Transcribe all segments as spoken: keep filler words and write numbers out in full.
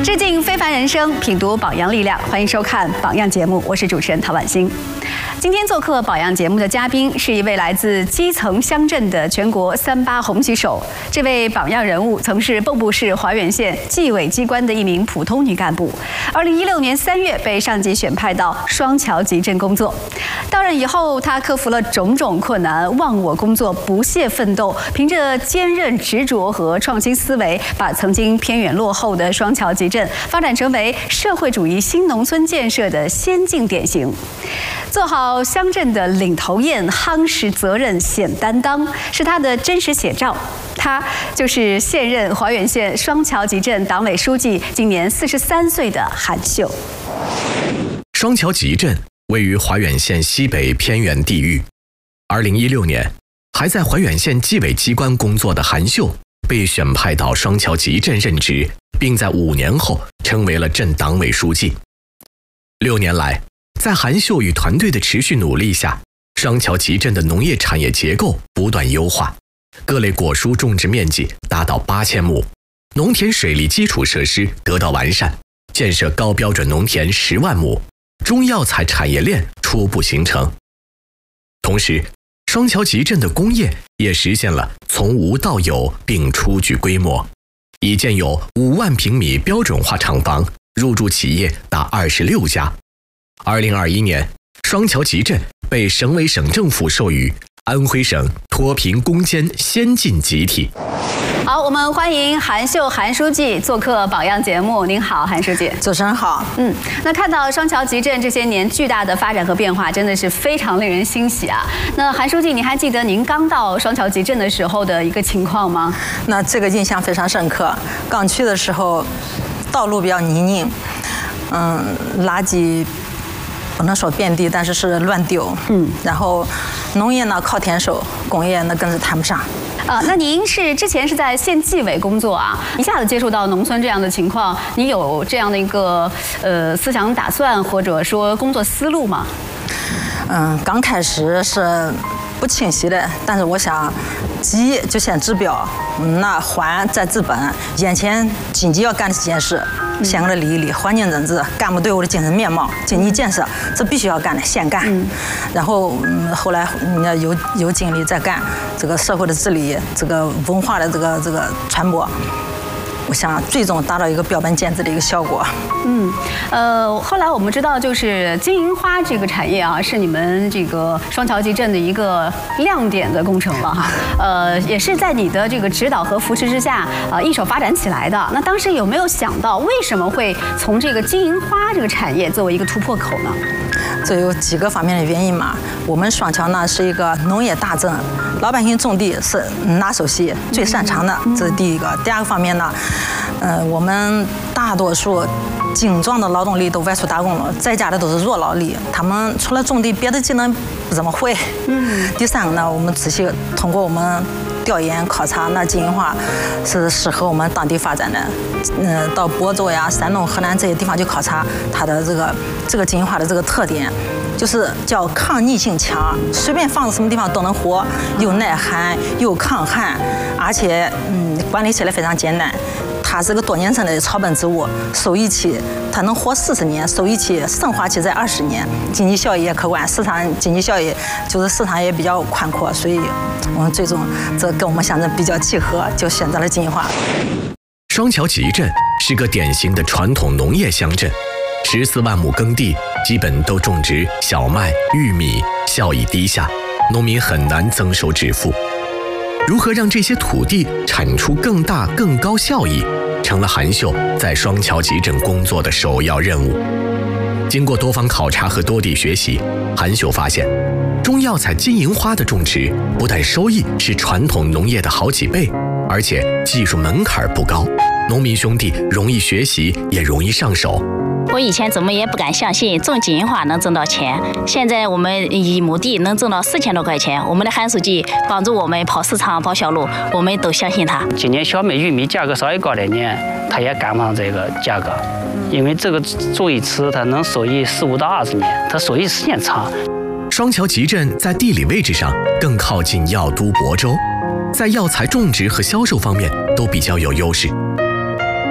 致敬非凡人生，品读榜样力量，欢迎收看榜样节目，我是主持人陶婉欣。今天做客榜样节目的嘉宾是一位来自基层乡镇的全国三八红旗手。这位榜样人物曾是蚌埠市怀远县纪委机关的一名普通女干部。二零一六年三月被上级选派到双桥集镇工作。到任以后，她克服了种种困难，忘我工作，不懈奋斗，凭着坚韧执着和创新思维，把曾经偏远落后的双桥集镇发展成为社会主义新农村建设的先进典型。做好乡镇的领头雁，夯实责任显担当，是他的真实写照。他就是现任怀远县双桥集镇党委书记，今年四十三岁的韩秀。 双桥集镇位于怀远县西北偏远地域。二零一六年，还在怀远县纪委机关工作的韩秀被选派到双桥集镇任职，并在五年后成为了镇党委书记。六年来，在韩秀与团队的持续努力下，双桥集镇的农业产业结构不断优化，各类果蔬种植面积达到八千亩，农田水利基础设施得到完善，建设高标准农田十万亩，中药材产业链初步形成。同时，双桥集镇的工业也实现了从无到有并初具规模，已建有五万平米标准化厂房，入驻企业达二十六家。二零二一年，双桥集镇被省委省政府授予安徽省脱贫攻坚先进集体。 好，我们欢迎韩秀韩书记做客榜样节目。您好，韩书记。 主持人好。 嗯，那看到双桥集镇这些年巨大的发展和变化，真的是非常令人欣喜啊。那韩书记，您还记得您刚到双桥集镇的时候的一个情况吗？ 那这个印象非常深刻。刚去的时候，道路比较泥泞，嗯，垃圾不能说遍地，但是是乱丢。嗯，然后农业呢靠天收，工业那更是谈不上。 啊，那您是之前是在县纪委工作啊，一下子接触到农村这样的情况，你有这样的一个呃思想打算或者说工作思路吗？ 嗯，刚开始是不清晰的，但是我想，急就先治标，那缓再治本。眼前紧急要干的几件事，先给它理一理。环境整治、干部队伍的精神面貌、经济建设，这必须要干的，先干。嗯、然后，嗯，后来你要有有精力再干这个社会的治理，这个文化的这个这个传播。我想最终达到一个标本兼治的一个效果。 嗯，呃，后来我们知道，就是金银花这个产业啊，是你们这个双桥集镇的一个亮点的工程了哈。呃，也是在你的这个指导和扶持之下，呃，一手发展起来的。那当时有没有想到，为什么会从这个金银花这个产业作为一个突破口呢？ 这有几个方面的原因嘛。我们双桥呢是一个农业大镇，老百姓种地是拿手戏，最擅长的，这是第一个。第二个方面呢，呃，我们大多数精壮的劳动力都外出打工了，在家的都是弱劳力，他们除了种地，别的技能不怎么会。嗯。第三个呢，我们仔细通过我们调研考察，那金银花是适合我们当地发展的。嗯，到亳州呀、山东、河南这些地方去考察它的这个这个金银花的这个特点，就是叫抗逆性强，随便放在什么地方都能活，又耐寒又抗旱，而且嗯管理起来非常简单。它是个多年生的草本植物，收益期它能活四十年，收益期生化期在二十年，经济效益也可观，市场经济效益就是市场也比较宽阔，所以我们最终这跟我们乡镇比较契合，就选择了金银花。 双桥集镇是个典型的传统农业乡镇，十四万亩耕地基本都种植小麦、玉米，效益低下，农民很难增收致富。如何让这些土地产出更大更高效益，成了韩秀在双桥集镇工作的首要任务。经过多方考察和多地学习，韩秀发现，中药材金银花的种植不但收益是传统农业的好几倍，而且技术门槛不高，农民兄弟容易学习，也容易上手。 我以前怎么也不敢相信种金银花能挣到钱，现在我们一亩地能挣到四千多块钱。我们的韩书记帮助我们跑市场、跑小路，我们都相信他。 今年小麦、玉米价格稍微高点年，他也赶不上这个价格，因为这个种一次它能收益十五到二十年，它收益时间长。 双桥集镇在地理位置上更靠近药都亳州，在药材种植和销售方面都比较有优势。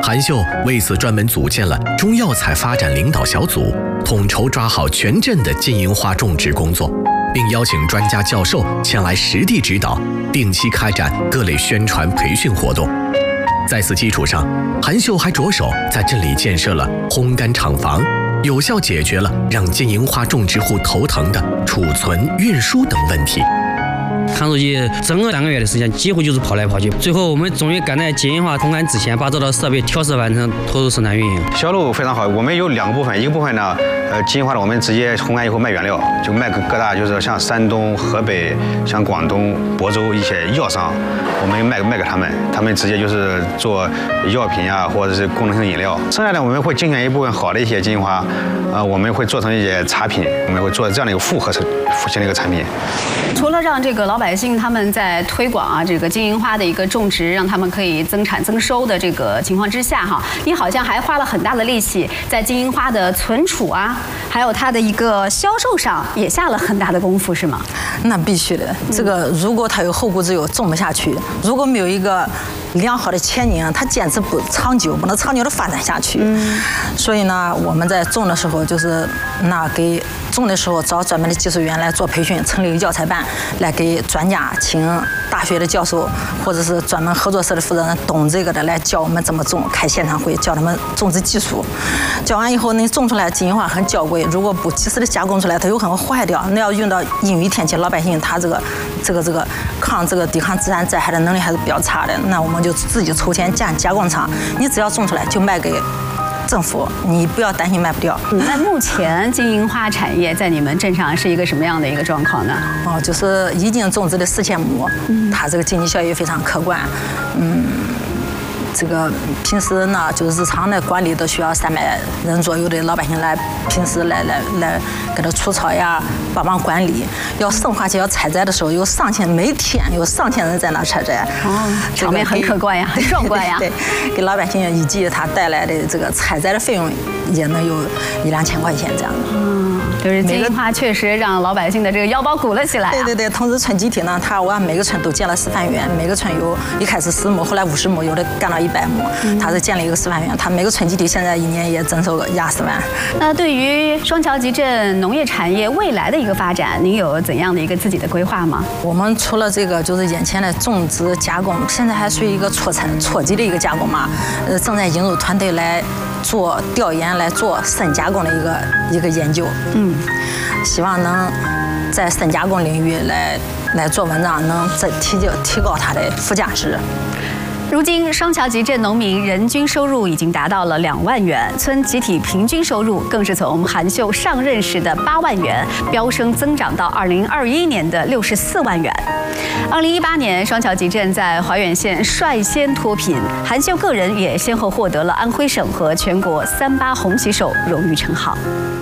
韩秀为此专门组建了中药材发展领导小组，统筹抓好全镇的金银花种植工作，并邀请专家教授前来实地指导，定期开展各类宣传培训活动。在此基础上，韩秀还着手在镇里建设了烘干厂房，有效解决了让金银花种植户头疼的储存、运输等问题。 韩书记整个三个月的时间，几乎就是跑来跑去。最后，我们终于赶在金银花烘干之前，把这套设备调试完成，投入生产运营。 销路非常好，我们有两个部分，一个部分呢，呃，金银花呢，我们直接烘干以后卖原料，就卖给各大就是像山东、河北、像广东、亳州一些药商，我们卖卖给他们，他们直接就是做药品啊，或者是功能性饮料。剩下的我们会精选一部分好的一些金银花，呃，我们会做成一些茶品，我们会做这样的一个复合型的一个产品。 除了让这个老百姓他们在推广啊这个金银花的一个种植，让他们可以增产增收的这个情况之下哈，你好像还花了很大的力气在金银花的存储啊，还有它的一个销售上也下了很大的功夫，是吗？ 那必须的，这个如果它有后顾之忧，种不下去；如果没有一个良好的前景，它坚持不长久，不能长久的发展下去。嗯，所以呢，我们在种的时候，就是那给种的时候找专门的技术员来做培训，成立一个药材班，来给专家请大学的教授或者是专门合作社的负责人懂这个的来教我们怎么种，开现场会教他们种植技术。教完以后，你种出来金银花很娇贵，如果不及时的加工出来，它有可能坏掉。那要用到阴雨天气，老百姓他这个这个这个抗这个抵抗自然灾害的能力还是比较差的，那我们就自己筹钱建加工厂，你只要种出来就卖给政府，你不要担心卖不掉。 嗯、那目前金银花产业在你们镇上是一个什么样的一个状况呢？ 哦，就是已经种植的四千亩，嗯、它这个经济效益非常可观，嗯。这个平时呢，就是日常的管理都需要三百人左右的老百姓来，平时来来来给他除草呀，帮忙管理。要盛花期要采摘的时候，有上千每天有上千人在那采摘， 哦，场面很可观呀，很壮观呀。 对，给老百姓以及他带来的这个采摘的费用也能有一两千块钱这样的。 嗯，就是金银花确实让老百姓的这个腰包鼓了起来、啊。 对对对，同时村集体呢，他我每个村都建了示范园，每个村有一开始十亩，后来五十亩，有的干到一百亩，他是建了一个示范园，他每个村集体现在一年也征收个压十万。 那对于双桥集镇农业产业未来的一个发展，您有怎样的一个自己的规划吗？ 我们除了这个就是眼前的种植加工，现在还属于一个初产初级的一个加工嘛，呃，正在引入团队来做调研，来做深加工的一个一个研究。嗯，希望能在深加工领域来来做文章，能再提高提高它的附加值。 如今，双桥集镇农民人均收入已经达到了两万元，村集体平均收入更是从韩秀上任时的八万元飙升增长到二零二一年的六十四万元。二零一八年，双桥集镇在怀远县率先脱贫，韩秀个人也先后获得了安徽省和全国三八红旗手荣誉称号。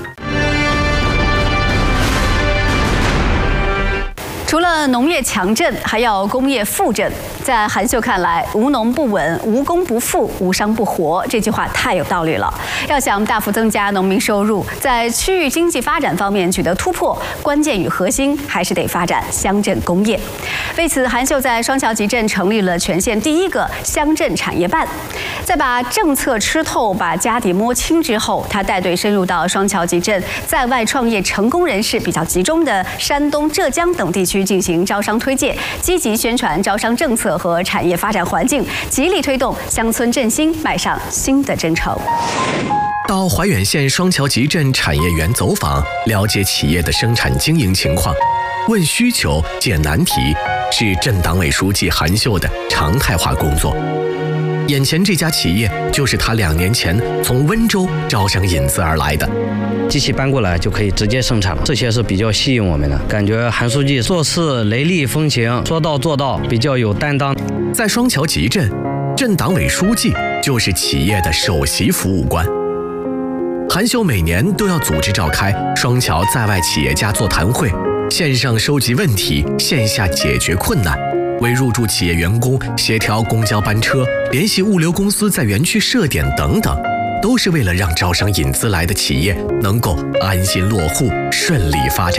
除了农业强镇，还要工业富镇。在韩秀看来，无农不稳，无工不富，无商不活，这句话太有道理了。要想大幅增加农民收入，在区域经济发展方面取得突破，关键与核心还是得发展乡镇工业。为此，韩秀在双桥集镇成立了全县第一个乡镇产业办。在把政策吃透、把家底摸清之后，他带队深入到双桥集镇在外创业成功人士比较集中的山东、浙江等地区进行招商推介，积极宣传招商政策和产业发展环境，极力推动乡村振兴迈上新的征程。 到怀远县双桥集镇产业园走访，了解企业的生产经营情况，问需求、解难题，是镇党委书记韩秀的常态化工作。眼前这家企业就是他两年前从温州招商引资而来的。 机器搬过来就可以直接生产了，这些是比较吸引我们的。感觉韩书记做事雷厉风行，说到做到，比较有担当。 在双桥集镇，镇党委书记就是企业的首席服务官。韩秀每年都要组织召开双桥在外企业家座谈会，线上收集问题，线下解决困难，为入驻企业员工协调公交班车，联系物流公司在园区设点等等，都是为了让招商引资来的企业能够安心落户、顺利发展。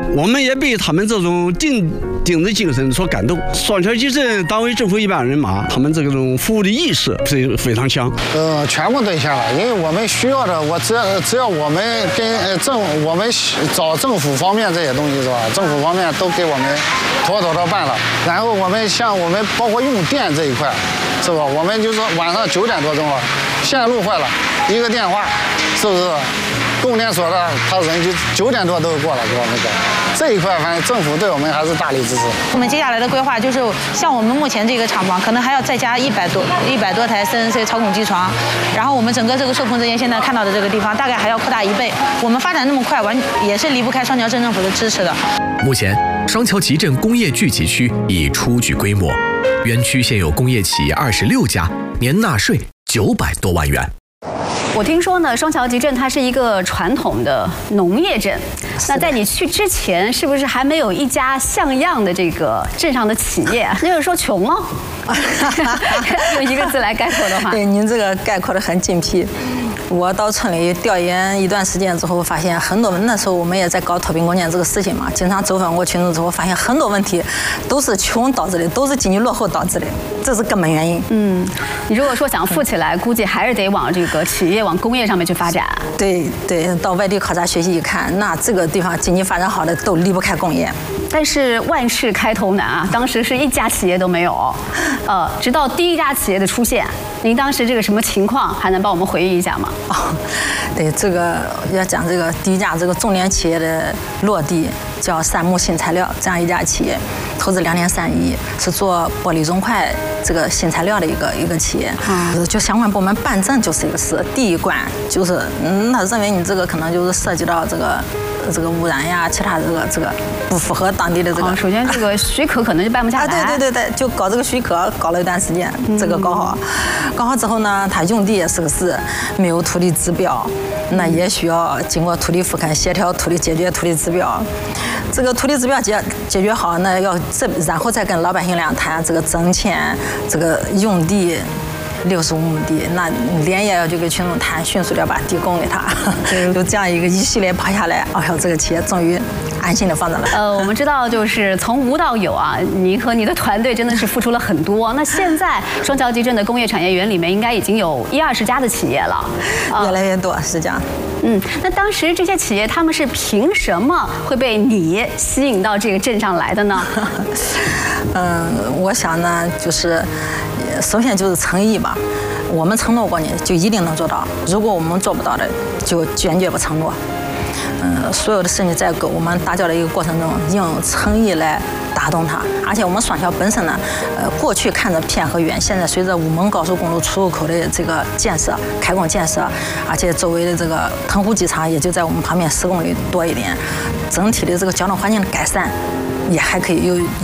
我们也被他们这种钉钉子精神所感动。双桥集镇党委政府一般人马，他们这种服务的意识非非常强。 呃，全部兑现了，因为我们需要的，我只要只要我们跟政我们找政府方面这些东西是吧？政府方面都给我们妥妥的办了。然后我们像我们包括用电这一块，是吧？我们就是晚上九点多钟了，线路坏了，一个电话，是不是？供电所的他人就九点多都过来给我们搞，这一块反正政府对我们还是大力支持。 我们接下来的规划就是，像我们目前这个厂房，可能还要再加一百多一百多台 C N C 超孔机床，然后我们整个这个受控之间现在看到的这个地方，大概还要扩大一倍。我们发展那么快，完也是离不开双桥镇政府的支持的。 目前，双桥集镇工业聚集区已初具规模，园区现有工业企业二十六家，年纳税九百多万元。 我听说呢，双桥集镇它是一个传统的农业镇。那在你去之前，是不是还没有一家像样的这个镇上的企业？那就是说穷了。用一个字来概括的话， 对您这个概括的很精辟。我到村里调研一段时间之后，发现很多那时候我们也在搞脱贫攻坚这个事情嘛，经常走访过群众之后，发现很多问题都是穷导致的，都是经济落后导致的，这是根本原因。 嗯，你如果说想富起来，估计还是得往这个企业、往工业上面去发展。 对对，到外地考察学习一看，那这个地方经济发展好的都离不开工业。 但是万事开头难啊，当时是一家企业都没有，呃，直到第一家企业的出现，您当时这个什么情况，还能帮我们回忆一下吗？ 哦，对，这个要讲这个第一家这个重点企业的落地，叫三木新材料这样一家企业，投资两点三亿，是做玻璃熔块这个新材料的一个一个企业。嗯，就相关部门办证就是一个事，第一关就是，嗯，他认为你这个可能就是涉及到这个。这个污染呀，其他这个这个不符合当地的这个。 哦，首先这个许可可能就办不下来。 啊，对对对对，就搞这个许可，搞了一段时间，这个搞好，搞好之后呢，它用地也是个事，没有土地指标，那也需要经过土地复勘协调土地解决土地指标。这个土地指标解解决好，那要这然后再跟老百姓俩谈这个征签，这个用地。六十五亩地，那连夜要就给群众谈，迅速的要把地供给他，就这样一个一系列跑下来，哎呦，这个企业终于安心的放着了。 呃，我们知道就是从无到有啊，您和你的团队真的是付出了很多。那现在双桥集镇的工业产业园里面应该已经有一二十家的企业了， 越来越多是这样。 嗯，那当时这些企业他们是凭什么会被你吸引到这个镇上来的呢？ 嗯，我想呢，就是首先就是诚意吧。我们承诺过你，就一定能做到；如果我们做不到的，就坚决不承诺。嗯，所有的事情在我们打造的一个过程中，用诚意来打动它。而且我们双桥本身呢，呃，过去看着偏和远，现在随着武蒙高速公路出入口的这个建设、开工建设，而且周围的这个腾湖机场也就在我们旁边十公里多一点，整体的这个交通环境的改善。也还可以有